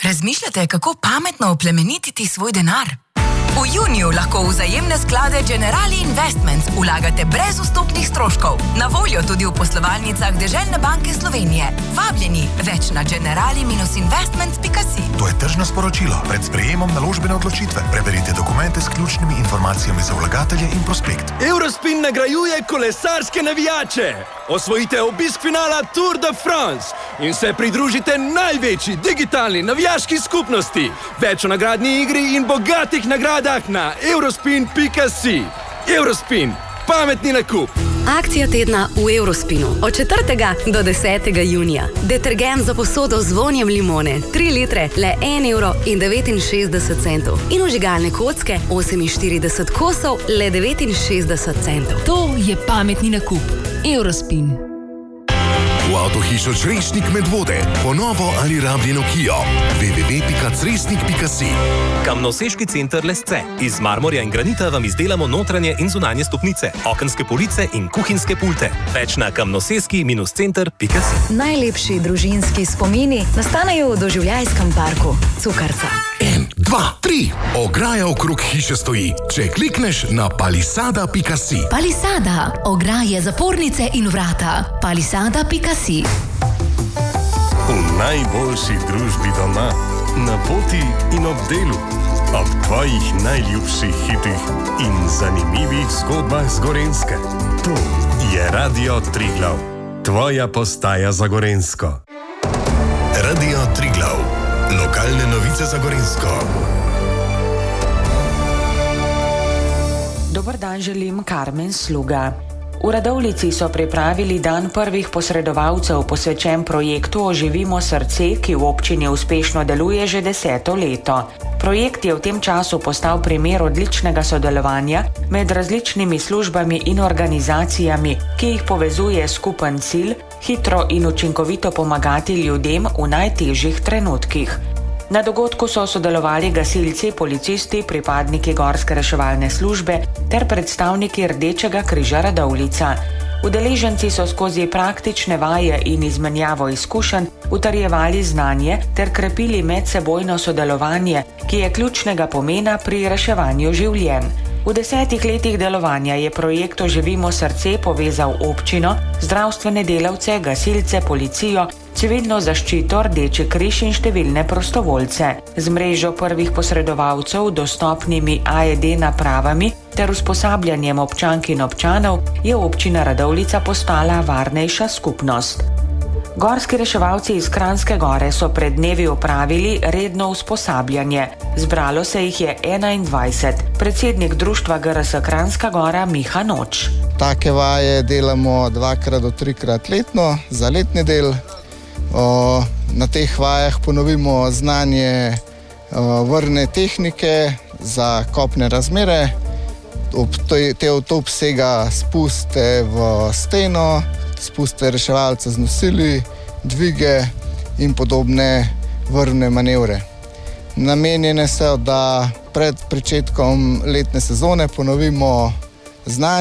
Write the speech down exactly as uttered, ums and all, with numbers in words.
Razmišljate, kako pametno oplemenititi svoj denar? V juniju lahko v vzajemne sklade Generali Investments vlagate brez vstopnih stroškov. Na voljo tudi v poslovalnicah Deželne banke Slovenije. Vabljeni, več na generali investments pika si. To je tržno sporočilo. Pred sprejemom naložbene odločitve preverite dokumente s ključnimi informacijami za vlagatelje in prospekt. Eurospin nagrajuje kolesarske navijače. Osvojite obisk finala Tour de France in se pridružite največji digitalni navijaški skupnosti. Več o nagradni igri in bogatih nagradah na eurospin pika si. Eurospin. Pametni nakup. Akcija tedna v Eurospinu. Od četrtega do desetega junija. Detergent za posodo z vonjem limone. tri litre, le en evro in devetinšestdeset centov. In vžigalne kocke, oseminštirideset kosov, le devetinšestdeset centov. To je pametni nakup. Eurospin. V avtohišo Cresnik Medvode. Ponovo ali rabljeno Kia. w w w pika cresnik pika si. Kamnoseški center Lesce. Iz marmorja in granita vam izdelamo notranje in zunanje stopnice, okenske police in kuhinjske pulte. Več na kamnoseski center pika si. Najlepši družinski spomini nastanejo v doživljajskem parku Cukrca. En, dva, tri. Ograja okrog hiše stoji. Če klikneš na palisada pika si. Palisada. Ograje, zapornice in vrata. Palisada pika si. V najboljši družbi doma, na poti in ob delu, ob tvojih najljubših hitih in zanimivih zgodbah z Gorenjske. To je Radio Triglav, tvoja postaja za Gorenjsko. Radio Triglav. Lokalne novice za Gorenjsko. Dober dan želim, Karmen Sluga. V Radovljici so pripravili dan prvih posredovalcev posvečen projektu Oživimo srce, ki v občini uspešno deluje že deseto leto. Projekt je v tem času postal primer odličnega sodelovanja med različnimi službami in organizacijami, ki jih povezuje skupen cilj, hitro in učinkovito pomagati ljudem v najtežjih trenutkih. Na dogodku so sodelovali gasilci, policisti, pripadniki gorske reševalne službe ter predstavniki Rdečega križa Radovljica. Udeleženci so skozi praktične vaje in izmenjavo izkušenj utrjevali znanje ter krepili medsebojno sodelovanje, ki je ključnega pomena pri reševanju življenj. V desetih letih delovanja je projekt Oživimo srce povezal občino, zdravstvene delavce, gasilce, policijo, civilno zaščito, Rdeči križ in številne prostovoljce. Z mrežo prvih posredovalcev, dostopnimi A E D napravami ter usposabljanjem občank in občanov je občina Radovljica postala varnejša skupnost. Gorski reševalci iz Kranjske Gore so pred dnevi opravili redno usposabljanje. Zbralo se jih je enaindvajset. Predsednik društva G R S Kranjska Gora Miha Noč. Take vaje delamo dvakrat do trikrat letno za letni del. O, na teh vajah ponovimo znanje o, vrne tehnike za kopne razmere. Te, te to obsega spuste v steno, spuste reševalce z nosili, dvige in podobne vrvne manevre. Namenjene so, da pred pričetkom letne sezone ponovimo znanje.